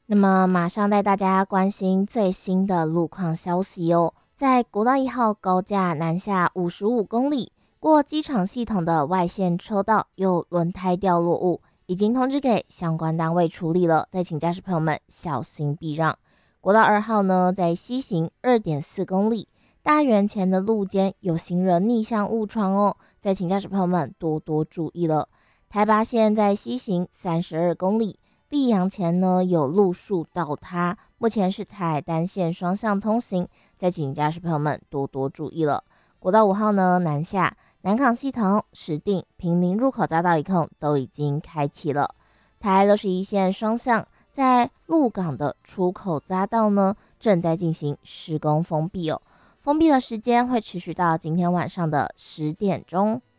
那么马上带大家关心最新的路况消息哦。在国道1号高架南下55公里，过机场系统的外线车道有轮胎掉落物，已经通知给相关单位处理了，再请驾驶朋友们小心避让。国道2号呢，在西行2.4公里，大园前的路肩有行人逆向误闯哦，再请驾驶朋友们多多注意了。台八线在西行32公里。溧阳前呢有路树倒塌，目前是采单线双向通行，再请驾驶朋友们多多注意了。国道5号呢南下南港系统、石碇、平林入口匝道一控都已经开启了。台61线双向在鹿港的出口匝道呢正在进行施工封闭哦，封闭的时间会持续到今天晚上的10点钟。